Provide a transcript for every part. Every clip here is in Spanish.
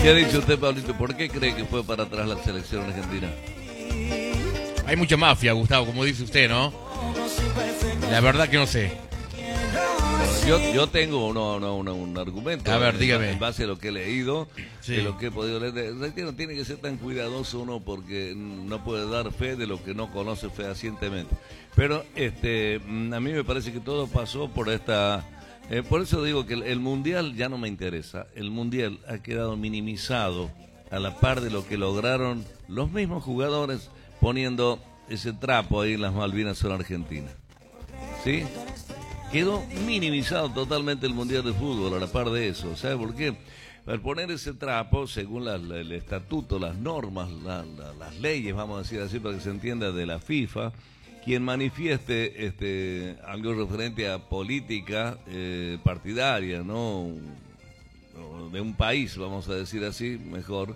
¿Qué ha dicho usted, Pablito? ¿Por qué cree que fue para atrás la selección argentina? Hay mucha mafia, Gustavo, como dice usted, ¿no? La verdad que no sé. Yo tengo un argumento. A ver, dígame. En base a lo que he leído, Sí. de lo que he podido leer. No tiene que ser tan cuidadoso uno porque no puede dar fe de lo que no conoce fehacientemente. Pero a mí me parece que todo pasó por esta... por eso digo que el Mundial ya no me interesa. El Mundial ha quedado minimizado a la par de lo que lograron los mismos jugadores poniendo ese trapo ahí en las Malvinas en Argentina. ¿Sí? Quedó minimizado totalmente el Mundial de Fútbol a la par de eso. ¿Sabe por qué? Al poner ese trapo, según el estatuto, las normas, las leyes, vamos a decir así para que se entienda, de la FIFA, quien manifieste algo referente a política partidaria, ¿no? De un país, vamos a decir así, mejor,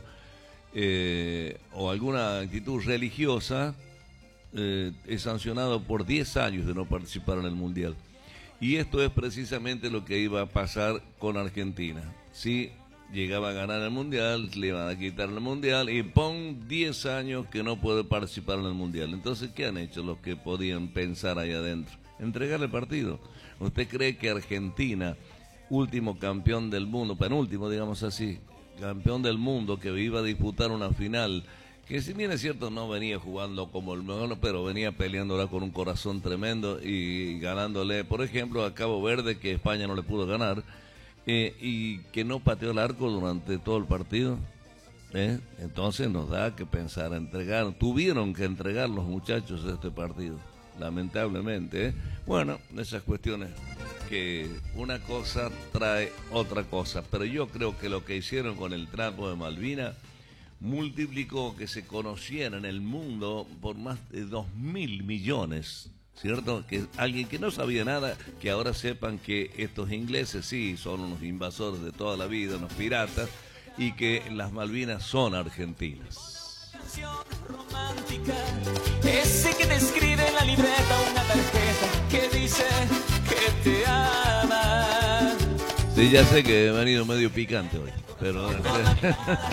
o alguna actitud religiosa, es sancionado por 10 años de no participar en el Mundial. Y esto es precisamente lo que iba a pasar con Argentina. Si llegaba a ganar el Mundial, le iban a quitar el Mundial y pon 10 años que no puede participar en el Mundial. Entonces, ¿qué han hecho los que podían pensar ahí adentro? Entregarle partido. ¿Usted cree que Argentina, último campeón del mundo, penúltimo, digamos así, campeón del mundo, que iba a disputar una final, que si bien es cierto no venía jugando como el mejor, pero venía peleándola con un corazón tremendo y ganándole, por ejemplo, a Cabo Verde, que España no le pudo ganar, y que no pateó el arco durante todo el partido? Entonces nos da que pensar, tuvieron que entregar los muchachos de este partido, lamentablemente. Bueno, esas cuestiones que una cosa trae otra cosa, pero yo creo que lo que hicieron con el trapo de Malvinas multiplicó que se conociera en el mundo por más de 2.000 millones, ¿cierto? Que alguien que no sabía nada, que ahora sepan que estos ingleses sí son unos invasores de toda la vida, unos piratas, y que las Malvinas son argentinas. Romántica, ese que te escribe en la libreta una tarjeta que dice que te ama. Sí, ya sé que he venido medio picante hoy, pero...